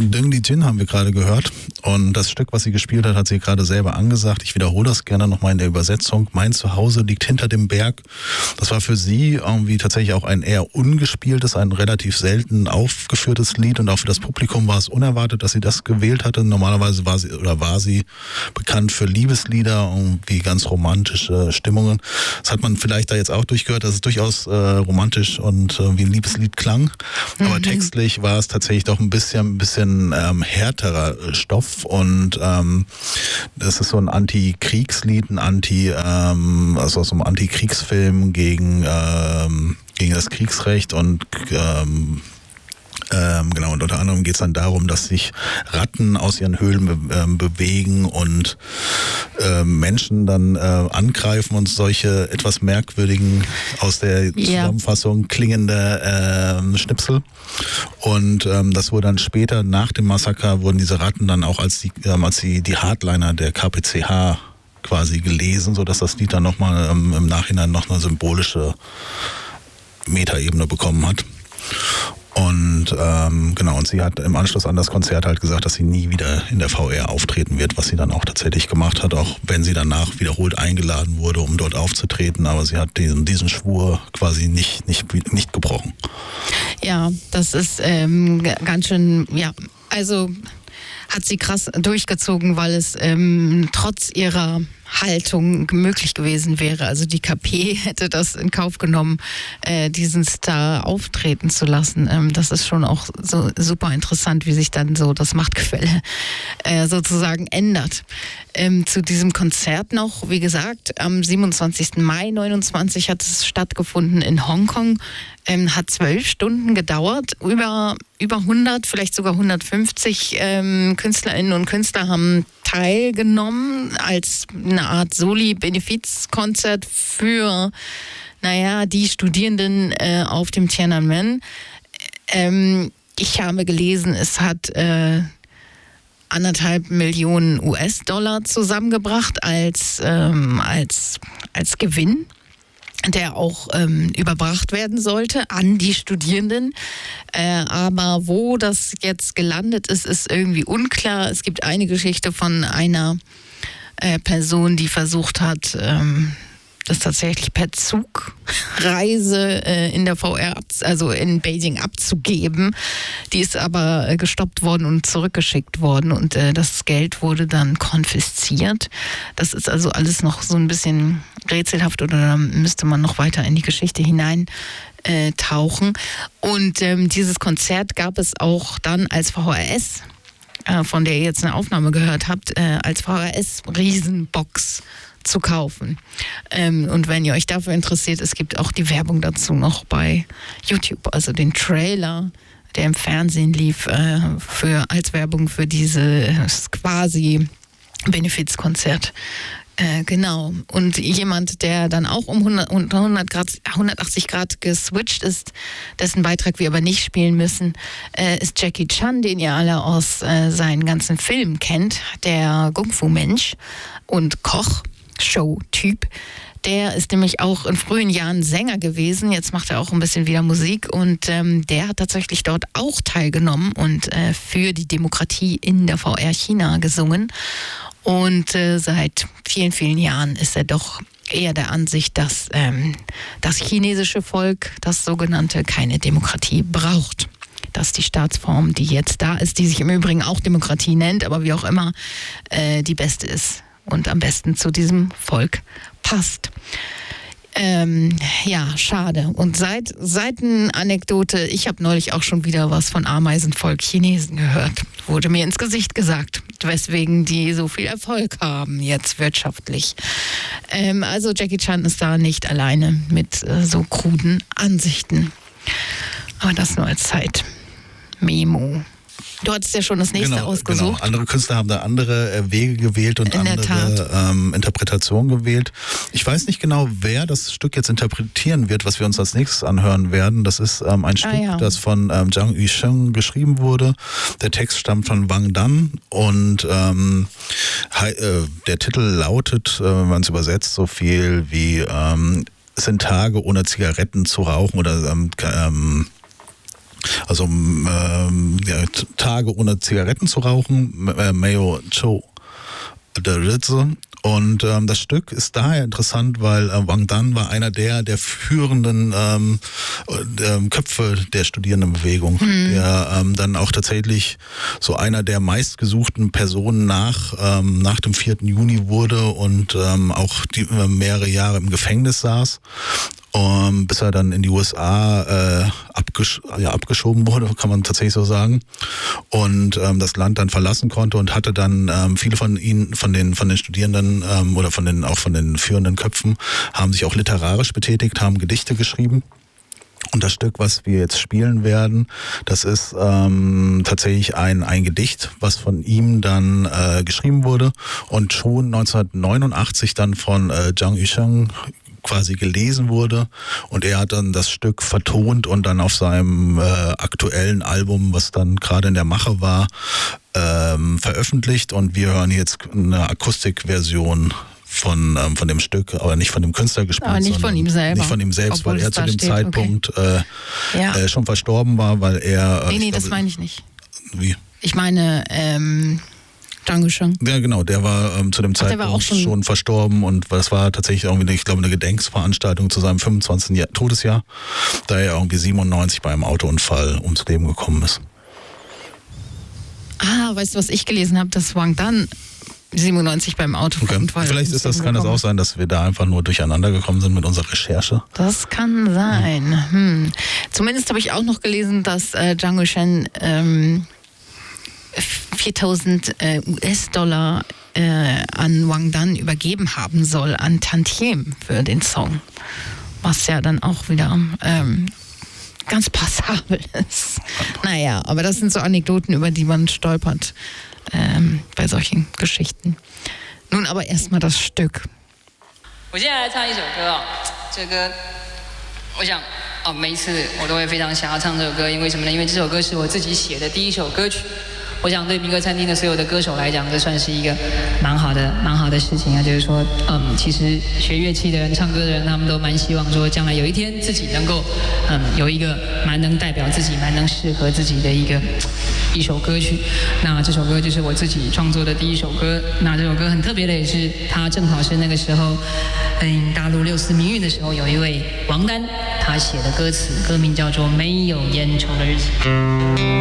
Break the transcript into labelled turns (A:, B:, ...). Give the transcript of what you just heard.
A: Deng Li Jin haben wir gerade gehört und das Stück, was sie gespielt hat, hat sie gerade selber angesagt. Ich wiederhole das gerne nochmal in der Übersetzung. Mein Zuhause liegt hinter dem Berg. Das war für sie irgendwie tatsächlich auch ein eher ungespieltes, ein relativ selten aufgeführtes Lied und auch für das Publikum war es unerwartet, dass sie das gewählt hatte. Normalerweise war sie bekannt für Liebeslieder und wie ganz romantische Stimmungen. Das hat man vielleicht da jetzt auch durchgehört, dass es durchaus romantisch und wie ein Liebeslied klang. Aber textlich war es tatsächlich doch ein bisschen härterer Stoff und das ist so ein Anti-Kriegslied, also so ein Anti-Kriegsfilm gegen das Kriegsrecht und genau, und unter anderem geht es dann darum, dass sich Ratten aus ihren Höhlen bewegen und Menschen dann angreifen und solche etwas merkwürdigen, aus der Zusammenfassung klingende Schnipsel. Und das wurde dann später, nach dem Massaker, wurden diese Ratten dann auch als die Hardliner der KPCH quasi gelesen, sodass das Lied dann nochmal im Nachhinein noch eine symbolische Metaebene bekommen hat. Und genau, und sie hat im Anschluss an das Konzert halt gesagt, dass sie nie wieder in der VR auftreten wird, was sie dann auch tatsächlich gemacht hat, auch wenn sie danach wiederholt eingeladen wurde, um dort aufzutreten, aber sie hat diesen Schwur quasi nicht gebrochen.
B: Ja, das ist ganz schön, also hat sie krass durchgezogen, weil es trotz ihrer Haltung möglich gewesen wäre. Also die KP hätte das in Kauf genommen, diesen Star auftreten zu lassen. Das ist schon auch so super interessant, wie sich dann so das Machtgefälle sozusagen ändert. Zu diesem Konzert noch, wie gesagt, am 27. Mai 29 hat es stattgefunden in Hongkong. Hat 12 Stunden gedauert. Über 100, vielleicht sogar 150 Künstlerinnen und Künstler haben teilgenommen als eine Art Soli-Benefizkonzert für, die Studierenden auf dem Tiananmen. Ich habe gelesen, es hat 1,5 Millionen US-Dollar zusammengebracht als Gewinn, der auch überbracht werden sollte an die Studierenden. Aber wo das jetzt gelandet ist, ist irgendwie unklar. Es gibt eine Geschichte von einer Person, die versucht hat, das tatsächlich per Zugreise in der VR, also in Beijing abzugeben. Die ist aber gestoppt worden und zurückgeschickt worden und das Geld wurde dann konfisziert. Das ist also alles noch so ein bisschen rätselhaft oder da müsste man noch weiter in die Geschichte hinein tauchen. Und dieses Konzert gab es auch dann als VHS, von der ihr jetzt eine Aufnahme gehört habt, als VHS-Riesenbox zu kaufen. Und wenn ihr euch dafür interessiert, es gibt auch die Werbung dazu noch bei YouTube, also den Trailer, der im Fernsehen lief, als Werbung für dieses quasi Benefizkonzert. Genau. Und jemand, der dann auch um 180 Grad geswitcht ist, dessen Beitrag wir aber nicht spielen müssen, ist Jackie Chan, den ihr alle aus seinen ganzen Filmen kennt, der Kung-Fu-Mensch und Koch. Show-Typ. Der ist nämlich auch in frühen Jahren Sänger gewesen. Jetzt macht er auch ein bisschen wieder Musik und der hat tatsächlich dort auch teilgenommen und für die Demokratie in der VR China gesungen. Und seit vielen, vielen Jahren ist er doch eher der Ansicht, dass das chinesische Volk, das sogenannte, keine Demokratie braucht. Dass die Staatsform, die jetzt da ist, die sich im Übrigen auch Demokratie nennt, aber wie auch immer, die beste ist und am besten zu diesem Volk passt. Schade. Und Seitenanekdote, ich habe neulich auch schon wieder was von Ameisenvolk Chinesen gehört. Wurde mir ins Gesicht gesagt, weswegen die so viel Erfolg haben jetzt wirtschaftlich. Also Jackie Chan ist da nicht alleine mit so kruden Ansichten. Aber das nur als Zeitmemo. Du hattest ja schon das nächste ausgesucht.
A: Genau. Andere Künstler haben da andere Wege gewählt und andere Interpretationen gewählt. Ich weiß nicht genau, wer das Stück jetzt interpretieren wird, was wir uns als nächstes anhören werden. Das ist ein Stück, das von Zhang Yusheng geschrieben wurde. Der Text stammt von Wang Dan und der Titel lautet, wenn man es übersetzt, so viel wie es sind Tage ohne Zigaretten zu rauchen oder Also Tage ohne Zigaretten zu rauchen, Mayo Cho de Ritze. Und das Stück ist daher interessant, weil Wang Dan war einer der führenden Köpfe der Studierendenbewegung, der dann auch tatsächlich so einer der meistgesuchten Personen nach dem 4. Juni wurde und auch mehrere Jahre im Gefängnis saß. Bis er dann in die USA abgeschoben wurde, kann man tatsächlich so sagen, und das Land dann verlassen konnte und hatte dann viele von ihnen, von den Studierenden oder von den führenden Köpfen, haben sich auch literarisch betätigt, haben Gedichte geschrieben. Und das Stück, was wir jetzt spielen werden, das ist tatsächlich ein Gedicht, was von ihm dann geschrieben wurde und schon 1989 dann von Zhang Yusheng quasi gelesen wurde, und er hat dann das Stück vertont und dann auf seinem aktuellen Album, was dann gerade in der Mache war, veröffentlicht, und wir hören jetzt eine Akustikversion von dem Stück, aber nicht von dem Künstler gespielt,
B: aber nicht von ihm selber.
A: Nicht von ihm selbst, obwohl weil er zu dem Zeitpunkt schon verstorben war, weil er...
B: Nee, das meine ich nicht.
A: Wie?
B: Ich meine, Zhang Yusheng.
A: Ja, genau, der war zu dem Zeitpunkt schon verstorben, und das war tatsächlich irgendwie, ich glaube, eine Gedenkveranstaltung zu seinem 25. Todesjahr, da er irgendwie 97 bei einem Autounfall ums Leben gekommen ist.
B: Weißt du, was ich gelesen habe, dass Wang Dan 97 beim Autounfall.
A: Vielleicht kann das auch sein, dass wir da einfach nur durcheinander gekommen sind mit unserer Recherche.
B: Das kann sein. Zumindest habe ich auch noch gelesen, dass Zhang Yusheng 4.000 US-Dollar an Wang Dan übergeben haben soll, an Tantiem für den Song. Was ja dann auch wieder ganz passabel ist. Naja, aber das sind so Anekdoten, über die man stolpert bei solchen Geschichten. Nun aber erstmal das Stück.
C: 我现在来唱一首歌啊，这歌，我想每一次我都会非常想要唱这首歌，因为什么呢？因为这首歌是我自己写的第一首歌曲。我想对民歌餐厅的所有的歌手来讲，这算是一个蛮好的事情啊。就是说，其实学乐器的人、唱歌的人，他们都蛮希望说，将来有一天自己能够，有一个蛮能代表自己、蛮能适合自己的一首歌曲。那这首歌就是我自己创作的第一首歌。那这首歌很特别的也是，它正好是那个时候，大陆6·4民运的时候，有一位王丹他写的歌词，歌名叫做《没有烟抽的日子》。